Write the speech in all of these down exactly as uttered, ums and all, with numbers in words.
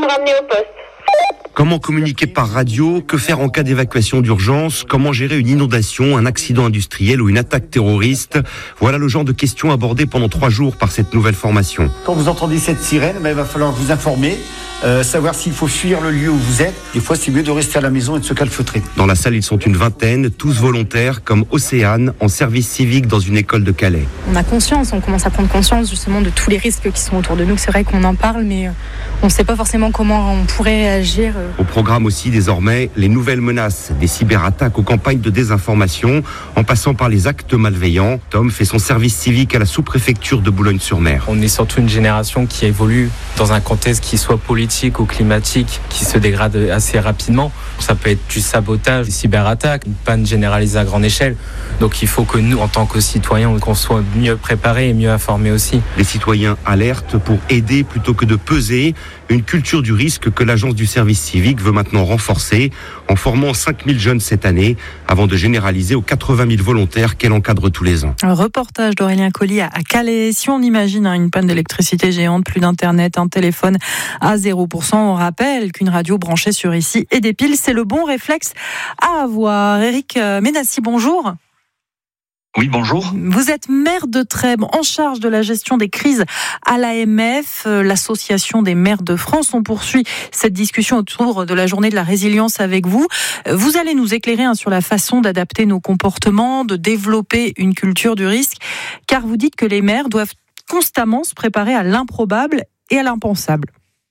me ramener au poste. Comment communiquer par radio? Que faire en cas d'évacuation d'urgence? Comment gérer une inondation, un accident industriel ou une attaque terroriste? Voilà le genre de questions abordées pendant trois jours par cette nouvelle formation. Quand vous entendez cette sirène, ben, il va falloir vous informer, euh, savoir s'il faut fuir le lieu où vous êtes. Des fois, c'est mieux de rester à la maison et de se calfeutrer. Dans la salle, ils sont une vingtaine, tous volontaires, comme Océane, en service civique dans une école de Calais. On a conscience, on commence à prendre conscience justement de tous les risques qui sont autour de nous. C'est vrai qu'on en parle, mais on ne sait pas forcément comment on pourrait réagir. Au programme aussi, désormais, les nouvelles menaces, des cyberattaques aux campagnes de désinformation, en passant par les actes malveillants. Tom fait son service civique à la sous-préfecture de Boulogne-sur-Mer. On est surtout une génération qui évolue dans un contexte qui soit politique ou climatique, qui se dégrade assez rapidement. Ça peut être du sabotage, des cyberattaques, une panne généralisée à grande échelle. Donc il faut que nous, en tant que citoyens, qu'on soit mieux préparés et mieux informés aussi. Les citoyens alertent pour aider plutôt que de peser. Une culture du risque que l'agence du service civique veut maintenant renforcer en formant cinq mille jeunes cette année avant de généraliser aux quatre-vingt mille volontaires qu'elle encadre tous les ans. Un reportage d'Aurélien Colli à Calais. Si on imagine hein, une panne d'électricité géante, plus d'internet, un téléphone à zéro pour cent, on rappelle qu'une radio branchée sur ici et des piles, c'est le bon réflexe à avoir. Éric Ménassi, bonjour. Oui, bonjour. Vous êtes maire de Trèbes, en charge de la gestion des crises à l'A M F, l'Association des maires de France. On poursuit cette discussion autour de la journée de la résilience avec vous. Vous allez nous éclairer hein, sur la façon d'adapter nos comportements, de développer une culture du risque, car vous dites que les maires doivent constamment se préparer à l'improbable et à l'impensable.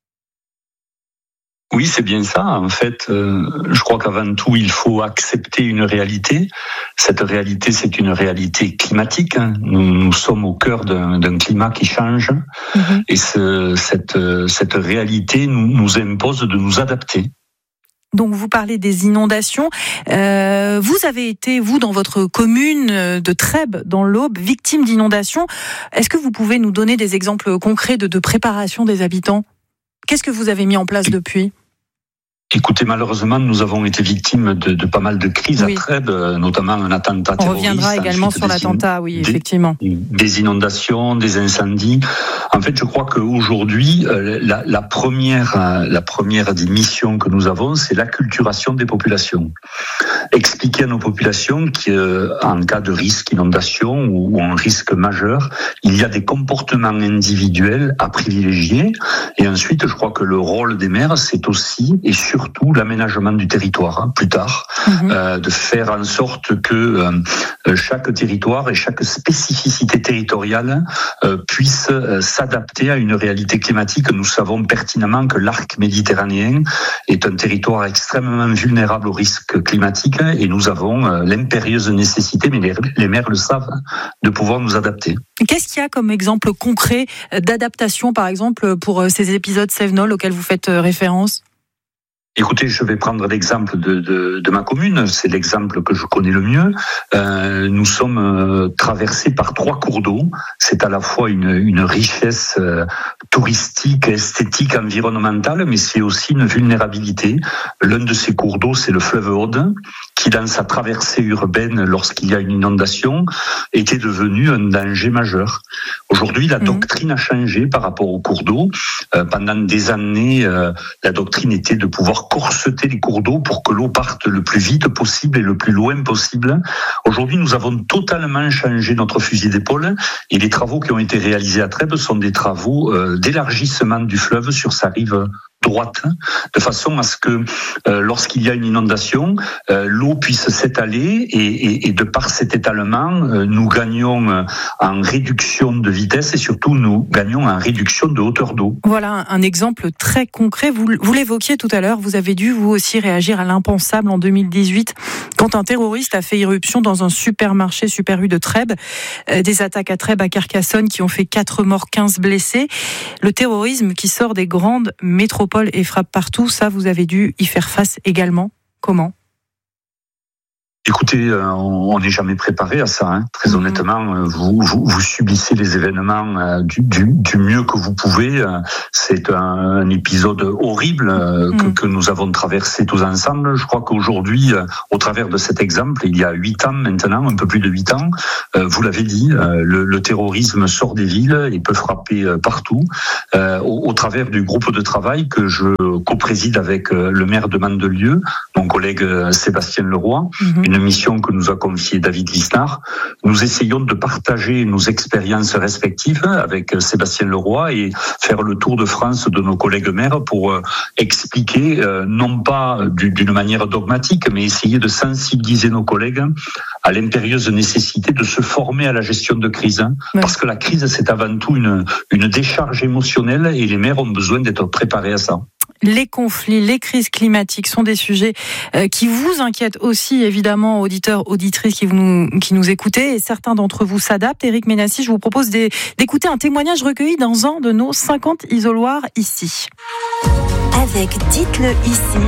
Oui, c'est bien ça. En fait, euh, je crois qu'avant tout, il faut accepter une réalité. Cette réalité, c'est une réalité climatique. Nous, nous sommes au cœur d'un, d'un climat qui change. Mmh. Et ce, cette, cette réalité nous, nous impose de nous adapter. Donc vous parlez des inondations. Euh, vous avez été, vous, dans votre commune de Trèbes, dans l'Aube, victime d'inondations. Est-ce que vous pouvez nous donner des exemples concrets de, de préparation des habitants ? Qu'est-ce que vous avez mis en place depuis ? Écoutez, malheureusement, nous avons été victimes de, de pas mal de crises oui. à Trèbes, notamment un attentat terroriste. On reviendra également sur l'attentat, oui, des, effectivement. Des inondations, des incendies. En fait, je crois qu'aujourd'hui, la, la première, la première des missions que nous avons, c'est l'acculturation des populations. Expliquer à nos populations qu'en cas de risque inondation ou un risque majeur, il y a des comportements individuels à privilégier. Et ensuite, je crois que le rôle des maires, c'est aussi et surtout surtout l'aménagement du territoire, hein, plus tard, mmh. euh, de faire en sorte que euh, chaque territoire et chaque spécificité territoriale euh, puisse euh, s'adapter à une réalité climatique. Nous savons pertinemment que l'arc méditerranéen est un territoire extrêmement vulnérable au risque climatique et nous avons euh, l'impérieuse nécessité, mais les, les maires le savent, de pouvoir nous adapter. Qu'est-ce qu'il y a comme exemple concret d'adaptation, par exemple, pour ces épisodes Sevenol auxquels vous faites référence ? Écoutez, je vais prendre l'exemple de, de, de ma commune, c'est l'exemple que je connais le mieux. Euh, nous sommes euh, traversés par trois cours d'eau. C'est à la fois une, une richesse euh, touristique, esthétique, environnementale, mais c'est aussi une vulnérabilité. L'un de ces cours d'eau, c'est le fleuve Aude, qui dans sa traversée urbaine, lorsqu'il y a une inondation, était devenu un danger majeur. Aujourd'hui, la mmh. doctrine a changé par rapport au cours d'eau. Euh, pendant des années, euh, la doctrine était de pouvoir corseter les cours d'eau pour que l'eau parte le plus vite possible et le plus loin possible. Aujourd'hui, nous avons totalement changé notre fusil d'épaule et les travaux qui ont été réalisés à Trèbes sont des travaux euh, d'élargissement du fleuve sur sa rive droite, de façon à ce que euh, lorsqu'il y a une inondation, euh, l'eau puisse s'étaler et, et, et de par cet étalement, euh, nous gagnons euh, en réduction de vitesse et surtout nous gagnons en réduction de hauteur d'eau. Voilà un exemple très concret. Vous, vous l'évoquiez tout à l'heure, vous avez dû vous aussi réagir à l'impensable en deux mille dix-huit quand un terroriste a fait irruption dans un supermarché Super U de Trèbes. Euh, des attaques à Trèbes, à Carcassonne qui ont fait quatre morts, quinze blessés. Le terrorisme qui sort des grandes métropoles et frappe partout, ça vous avez dû y faire face également. Comment ? Écoutez, euh, on n'est jamais préparé à ça. Hein. Très mmh. honnêtement, euh, vous, vous, vous subissez les événements euh, du, du, du mieux que vous pouvez. Euh, c'est un, un épisode horrible euh, mmh. que, que nous avons traversé tous ensemble. Je crois qu'aujourd'hui, euh, au travers de cet exemple, il y a huit ans maintenant, un peu plus de huit ans, euh, vous l'avez dit, euh, le, le terrorisme sort des villes et peut frapper euh, partout. Euh, au, au travers du groupe de travail que je co-préside avec euh, le maire de Mandelieu, mon collègue euh, Sébastien Leroy, mmh. une mission que nous a confiée David Lisnard. Nous essayons de partager nos expériences respectives avec Sébastien Leroy et faire le tour de France de nos collègues maires pour euh, expliquer, euh, non pas du, d'une manière dogmatique, mais essayer de sensibiliser nos collègues à l'impérieuse nécessité de se former à la gestion de crise. Hein, ouais. Parce que la crise, c'est avant tout une, une décharge émotionnelle et les maires ont besoin d'être préparés à ça. Les conflits, les crises climatiques sont des sujets qui vous inquiètent aussi, évidemment, auditeurs, auditrices qui nous, qui nous écoutez, et certains d'entre vous s'adaptent. Éric Ménassi, je vous propose d'écouter un témoignage recueilli dans un de nos cinquante isoloirs ici. Avec Dites-le ici.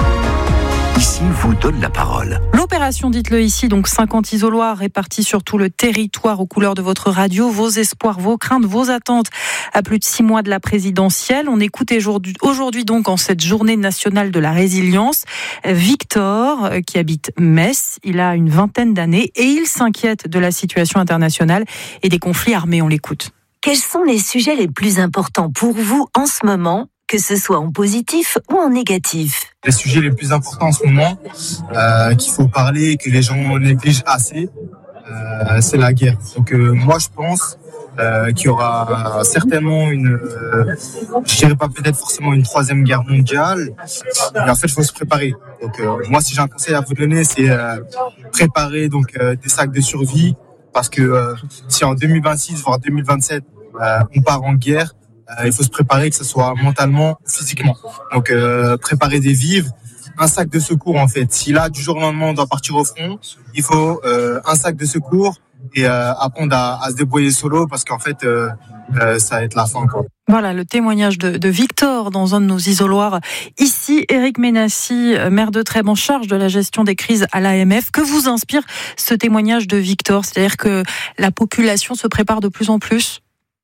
Ici vous donne la parole. L'opération Dites-le ici, donc cinquante isoloirs répartis sur tout le territoire aux couleurs de votre radio, vos espoirs, vos craintes, vos attentes à plus de six mois de la présidentielle. On écoute aujourd'hui, aujourd'hui donc en cette journée nationale de la résilience, Victor qui habite Metz. Il a une vingtaine d'années et il s'inquiète de la situation internationale et des conflits armés. On l'écoute. Quels sont les sujets les plus importants pour vous en ce moment, que ce soit en positif ou en négatif? Les sujets les plus importants en ce moment, euh, qu'il faut parler, que les gens négligent assez, euh, c'est la guerre. Donc euh, moi je pense euh, qu'il y aura certainement une, euh, je dirais pas peut-être forcément une troisième guerre mondiale, mais en fait il faut se préparer. Donc euh, moi si j'ai un conseil à vous donner, c'est euh, préparer donc euh, des sacs de survie, parce que euh, si en deux mille vingt-six voire deux mille vingt-sept euh, on part en guerre, Euh, il faut se préparer, que ce soit mentalement, physiquement. Donc, euh, préparer des vivres, un sac de secours en fait. Si là, du jour au lendemain, on doit partir au front, il faut euh, un sac de secours et euh, apprendre à, à se débrouiller solo, parce qu'en fait, euh, euh, ça va être la fin, quoi. Voilà le témoignage de, de Victor dans un de nos isoloirs. Ici, Éric Ménassi, maire de Trèbes en charge de la gestion des crises à l'A M F. Que vous inspire ce témoignage de Victor? C'est-à-dire que la population se prépare de plus en plus?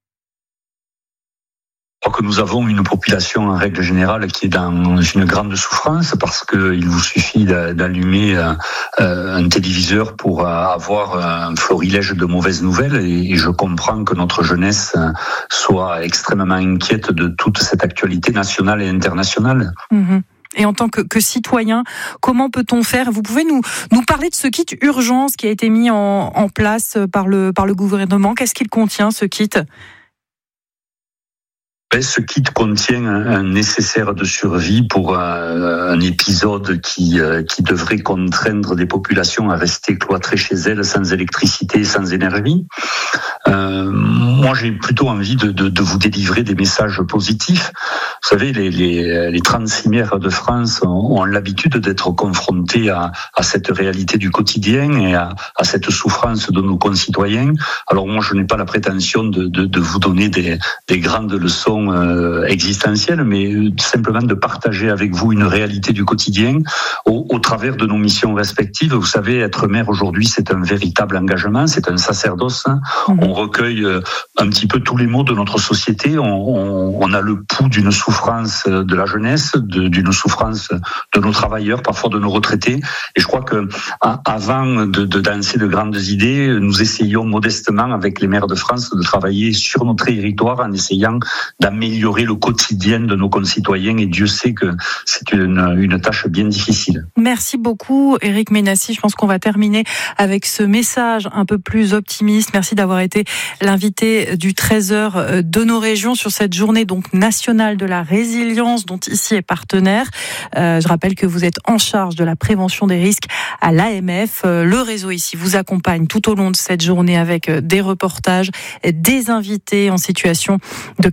Je crois que nous avons une population en règle générale qui est dans une grande souffrance, parce qu'il vous suffit d'allumer un téléviseur pour avoir un florilège de mauvaises nouvelles, et je comprends que notre jeunesse soit extrêmement inquiète de toute cette actualité nationale et internationale. Mmh. Et en tant que, que citoyen, comment peut-on faire? Vous pouvez nous, nous parler de ce kit urgence qui a été mis en, en place par le, par le gouvernement. Qu'est-ce qu'il contient, ce kit? Ce kit contient un nécessaire de survie pour un, un épisode qui, qui devrait contraindre des populations à rester cloîtrées chez elles, sans électricité, sans énergie. Euh, moi, j'ai plutôt envie de, de, de vous délivrer des messages positifs. Vous savez, les, les, les trente-six maires de France ont, ont l'habitude d'être confrontés à, à cette réalité du quotidien et à, à cette souffrance de nos concitoyens. Alors moi, je n'ai pas la prétention de, de, de vous donner des, des grandes leçons Euh, existentielle, mais simplement de partager avec vous une réalité du quotidien au, au travers de nos missions respectives. Vous savez, être maire aujourd'hui, c'est un véritable engagement, c'est un sacerdoce. Mmh. On recueille un petit peu tous les maux de notre société. On, on, on a le pouls d'une souffrance de la jeunesse, de, d'une souffrance de nos travailleurs, parfois de nos retraités. Et je crois que avant de, de danser de grandes idées, nous essayons modestement avec les maires de France de travailler sur nos territoires en essayant d'améliorer le quotidien de nos concitoyens, et Dieu sait que c'est une, une tâche bien difficile. Merci beaucoup Éric Ménassi. Je pense qu'on va terminer avec ce message un peu plus optimiste. Merci d'avoir été l'invité du treize heures de nos régions sur cette journée donc nationale de la résilience dont ici est partenaire. Euh, je rappelle que vous êtes en charge de la prévention des risques à l'A M F. Le réseau ici vous accompagne tout au long de cette journée avec des reportages, des invités en situation de catastrophe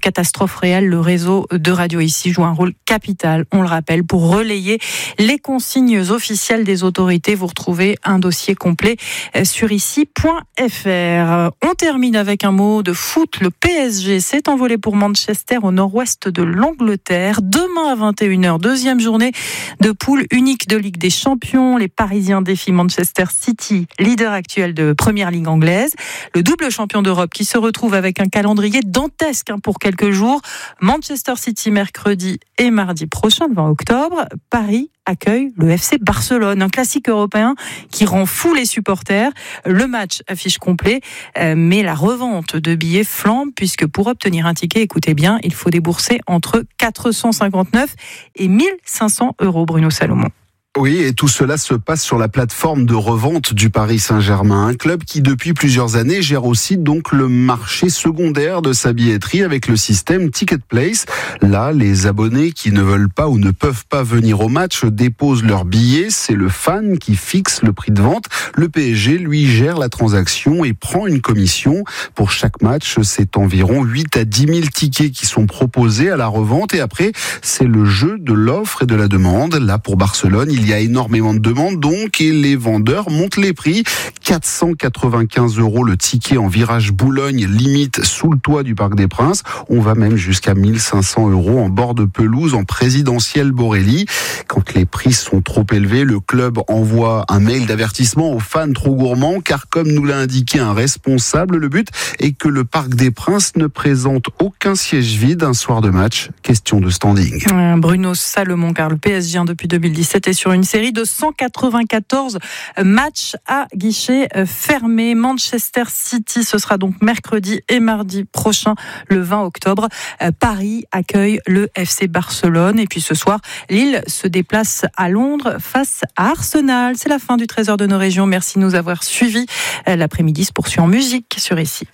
catastrophe réelle. Le réseau de radio ici joue un rôle capital, on le rappelle, pour relayer les consignes officielles des autorités. Vous retrouvez un dossier complet sur ici point f r. On termine avec un mot de foot. Le P S G s'est envolé pour Manchester au nord-ouest de l'Angleterre. Demain à vingt et une heures, deuxième journée de poule unique de Ligue des Champions. Les Parisiens défient Manchester City, leader actuel de Première Ligue anglaise. Le double champion d'Europe qui se retrouve avec un calendrier dantesque pour quelques jours. Manchester City mercredi et mardi prochain, le vingt octobre. Paris accueille le F C Barcelone, un classique européen qui rend fou les supporters. Le match affiche complet, mais la revente de billets flambe puisque pour obtenir un ticket, écoutez bien, il faut débourser entre quatre cent cinquante-neuf et mille cinq cents euros, Bruno Salomon. Oui, et tout cela se passe sur la plateforme de revente du Paris Saint-Germain, un club qui depuis plusieurs années gère aussi donc le marché secondaire de sa billetterie avec le système Ticket Place. Là, les abonnés qui ne veulent pas ou ne peuvent pas venir au match déposent leurs billets, c'est le fan qui fixe le prix de vente. Le P S G, lui, gère la transaction et prend une commission. Pour chaque match, c'est environ huit à dix mille tickets qui sont proposés à la revente et après, c'est le jeu de l'offre et de la demande. Là, pour Barcelone, il Il y a énormément de demandes donc et les vendeurs montent les prix. quatre cent quatre-vingt-quinze euros le ticket en virage Boulogne, limite sous le toit du Parc des Princes. On va même jusqu'à mille cinq cents euros en bord de pelouse en présidentielle Borély. Quand les prix sont trop élevés, le club envoie un mail d'avertissement aux fans trop gourmands car comme nous l'a indiqué un responsable, le but est que le Parc des Princes ne présente aucun siège vide un soir de match. Question de standing. Bruno Salomon, car le P S G depuis deux mille dix-sept est sur une série de cent quatre-vingt-quatorze matchs à guichet fermé. Manchester City, ce sera donc mercredi et mardi prochain, le vingt octobre. Paris accueille le F C Barcelone. Et puis ce soir, Lille se déplace à Londres face à Arsenal. C'est la fin du Trésor de nos régions. Merci de nous avoir suivis. L'après-midi se poursuit en musique sur ici.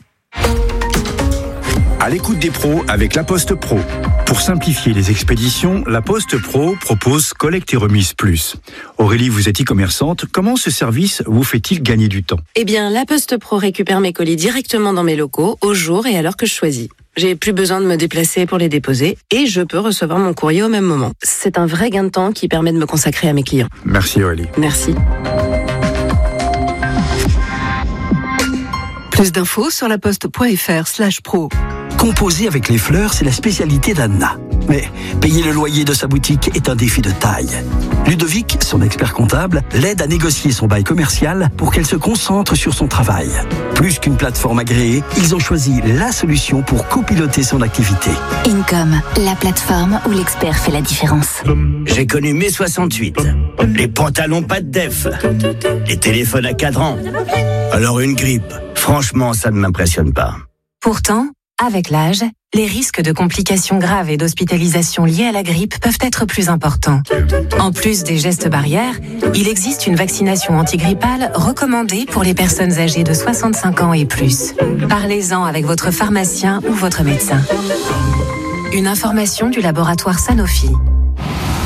À l'écoute des pros avec La Poste Pro. Pour simplifier les expéditions, La Poste Pro propose Collecte et Remise Plus. Aurélie, vous êtes e-commerçante. Comment ce service vous fait-il gagner du temps ? Eh bien, La Poste Pro récupère mes colis directement dans mes locaux, au jour et à l'heure que je choisis. J'ai plus besoin de me déplacer pour les déposer et je peux recevoir mon courrier au même moment. C'est un vrai gain de temps qui permet de me consacrer à mes clients. Merci Aurélie. Merci. Plus d'infos sur laposte.fr slash pro. Composer avec les fleurs, c'est la spécialité d'Anna. Mais payer le loyer de sa boutique est un défi de taille. Ludovic, son expert comptable, l'aide à négocier son bail commercial pour qu'elle se concentre sur son travail. Plus qu'une plateforme agréée, ils ont choisi la solution pour copiloter son activité. Income, la plateforme où l'expert fait la différence. J'ai connu mai soixante-huit. Les pantalons pas de def. Les téléphones à cadran. Alors une grippe. Franchement, ça ne m'impressionne pas. Pourtant, avec l'âge, les risques de complications graves et d'hospitalisation liées à la grippe peuvent être plus importants. En plus des gestes barrières, il existe une vaccination antigrippale recommandée pour les personnes âgées de soixante-cinq ans et plus. Parlez-en avec votre pharmacien ou votre médecin. Une information du laboratoire Sanofi.